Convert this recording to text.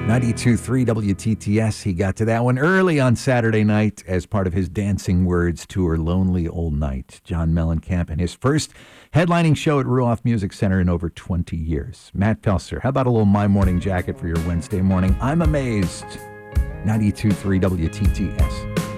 92.3 WTTS. He got to that one early on Saturday night as part of his Dancing Words tour, Lonely Old Night. John Mellencamp and his first headlining show at Ruoff Music Center in over 20 years. Matt Pelser, how about a little My Morning Jacket for your Wednesday morning? I'm amazed. 92.3 WTTS.